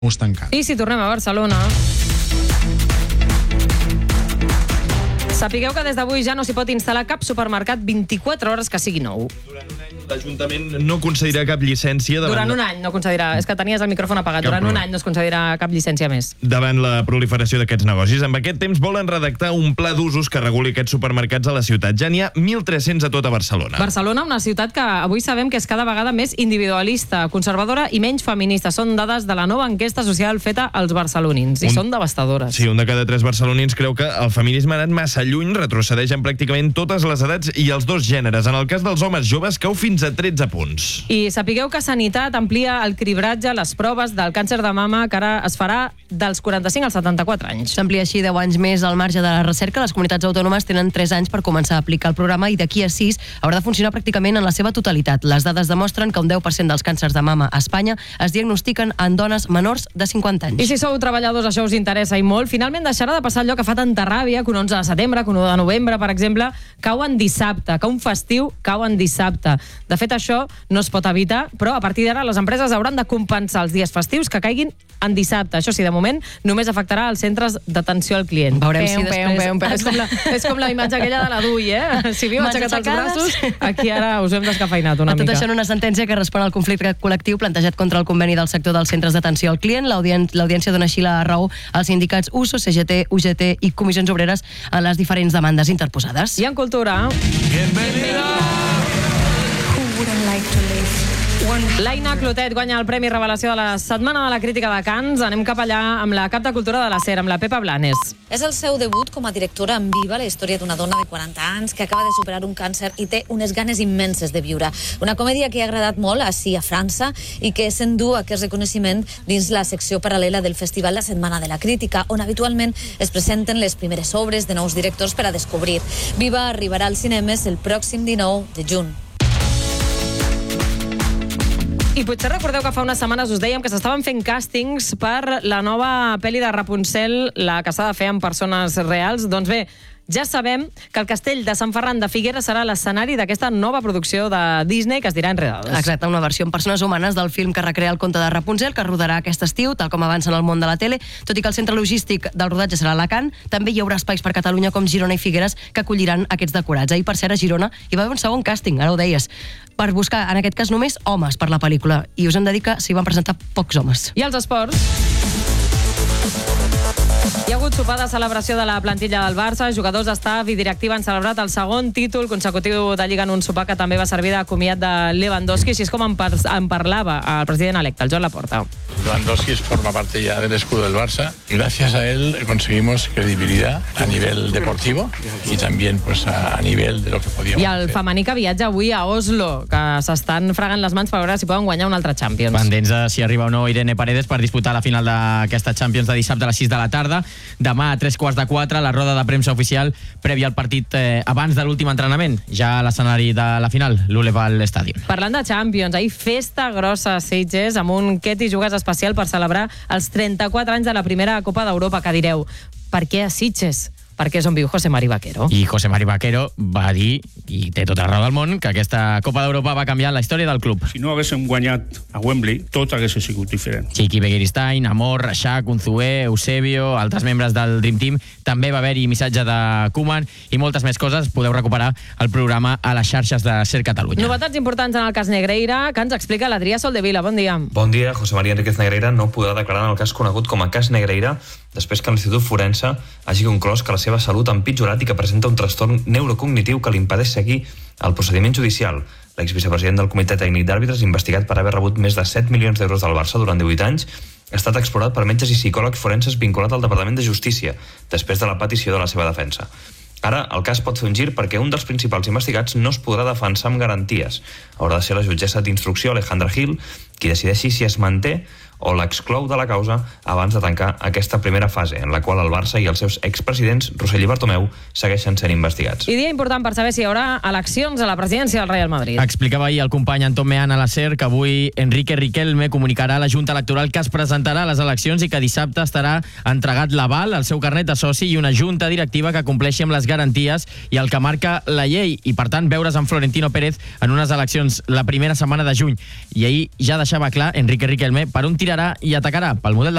tancat. I si tornem a Barcelona... Sapigueu que des d'avui ja no s'hi pot instal·lar cap supermercat 24 hores que sigui nou. Durant un any l'Ajuntament no concedirà cap llicència Durant un any no concedirà. És que tenies el micròfon apagat. Durant un any no es concedirà cap llicència més. Davant la proliferació d'aquests negocis, amb aquest temps volen redactar un pla d'usos que reguli aquests supermercats a la ciutat. Ja n'hi ha 1.300 a tota Barcelona. Barcelona, una ciutat que avui sabem que és cada vegada més individualista, conservadora i menys feminista. Són dades de la nova enquesta social feta als barcelonins. I són devastadores. Sí, un de cada 3 barcelonins creu que el feminisme ha anat massa lluny, retrocedeix en pràcticament totes les edats i els dos gèneres. En el cas dels homes joves, cau fins a 13 punts. I sapigueu que Sanitat amplia el cribratge, les proves del càncer de mama, que ara es farà dels 45 als 74 anys. S'amplia així 10 anys més al marge de la recerca. Les comunitats autònomes tenen 3 anys per començar a aplicar el programa i d'aquí a 6 haurà de funcionar pràcticament en la seva totalitat. Les dades demostren que un 10% dels càncers de mama a Espanya es diagnostiquen en dones menors de 50 anys. I si sou treballadors, això us interessa i molt, finalment deixarà de passar allò que fa tanta ràbia, que un 11 de setembre, que un 1 de novembre, per exemple, cau en dissabte, que un festiu cau en dissabte. De fet, això no es pot evitar, però a partir d'ara les empreses hauran de compensar els dies festius que caiguin en dissabte. Això sí, de moment, només afectarà els centres d'atenció al client. Veurem si després... És com la imatge aquella de la Dui, eh? Si viu aixecat els braços, aquí ara us hem descafeinat una mica. Tot això en una sentència que respon al conflicte col·lectiu plantejat contra el conveni del sector dels centres d'atenció al client. L'audiència dona així la raó als sindicats USO, CGT, UGT i Comissions Obreres en les diferents demandes interposades. I en cultura... L'Aina Clotet guanya el Premi Revelació de la Setmana de la Crítica de Cants. Anem cap allà amb la cap de Cultura de la SER, amb la Pepa Blanes. És el seu debut com a directora en Viva, la història d'una dona de 40 anys que acaba de superar un càncer i té unes ganes immenses de viure. Una comèdia que ha agradat molt ací a França i que s'endú aquest reconeixement dins la secció paral·lela del Festival La Setmana de la Crítica, on habitualment es presenten les primeres obres de nous directors per a descobrir. Viva arribarà als cinemes el pròxim 19 de juny. I potser recordeu que fa unes setmanes us dèiem que s'estaven fent càstings per la nova pel·li de Rapunzel, la que s'ha de fer amb persones reals. Doncs bé, ja sabem que el castell de Sant Ferran de Figueres serà l'escenari d'aquesta nova producció de Disney que es dirà Enredados. Exacte, una versió amb persones humanes del film que recrea el conte de Rapunzel, que rodarà aquest estiu, tal com avança en el món de la tele. Tot i que el centre logístic del rodatge serà Alacant, també hi haurà espais per Catalunya com Girona i Figueres que acolliran aquests decorats. Ahir, per cert, a Girona hi va haver un segon càsting, ara ho deies, per buscar, en aquest cas, només homes per la pel·lícula. I us hem de dir que s'hi van presentar pocs homes. I els esports? Hi ha hagut sopar de celebració de la plantilla del Barça. Jugadors, staff i directiva han celebrat el segon títol consecutiu de Lliga en un sopar que també va servir de comiat de Lewandowski. Així és com en parlava el president electe, el Joan Laporta. Lewandowski forma parte ya del escudo del Barça y gracias a él conseguimos credibilidad a nivel deportivo y también pues a nivel de lo que podíamos I el hacer. femení que viatja avui a Oslo, que s'estan fregant les mans per veure si poden guanyar un altre Champions. Pendents de si arriba o no Irene Paredes per disputar la final d'aquesta Champions de dissabte a les 6 de la tarda. Demà a 3:15, la roda de premsa oficial prèvia al partit abans de l'últim entrenament, ja a l'escenari de la final, l'Uleval Stadium. Parlant de Champions, ahir festa grossa a Sitges amb un Què t'hi jugues especial per celebrar els 34 anys de la primera Copa d'Europa, que direu, per què a Sitges? Perquè és on viu José Mari Vaquero. I José Mari Vaquero va dir, i té tota la raó del món, que aquesta Copa d'Europa va canviar la història del club. Si no haguéssim guanyat a Wembley, tot hagués sigut diferent. Chiqui Begiristain, Amor, Reixac, Unzué, Eusebio, altres membres del Dream Team. També va haver-hi missatge de Koeman i moltes més coses. Podeu recuperar el programa a les xarxes de SER Catalunya. Novetats importants en el cas Negreira, que ens explica l'Adrià Soldevila. Bon dia. Bon dia. José María Enríquez Negreira no podrà declarar en el cas conegut com a cas Negreira després que l'Institut Forense hagi conclòs que la seva salut ha empitjorat i que presenta un trastorn neurocognitiu que li impedeix seguir el procediment judicial. L'exvicepresident del Comitè Tècnic d'Àrbitres, investigat per haver rebut més de 7 milions d'euros del Barça durant 18 anys, ha estat explorat per metges i psicòlegs forenses vinculat al Departament de Justícia, després de la petició de la seva defensa. Ara, el cas pot fer un gir perquè un dels principals investigats no es podrà defensar amb garanties. Haurà de ser la jutgessa d'instrucció, Alejandra Gil, qui decideixi si es manté o l'exclou de la causa abans de tancar aquesta primera fase, en la qual el Barça i els seus expresidents, Rossell i Bartomeu, segueixen sent investigats. I dia important per saber si hi haurà eleccions a la presidència del Real Madrid. Explicava ahir el company Anton Meán a la SER que avui Enrique Riquelme comunicarà a la Junta Electoral que es presentarà a les eleccions i que dissabte estarà entregat l'aval, el seu carnet de soci i una junta directiva que compleixi amb les garanties i el que marca la llei, i per tant veure's amb Florentino Pérez en unes eleccions la primera setmana de juny. I ahir ja deixava clar Enrique Riquelme per un tir girarà i atacarà pel model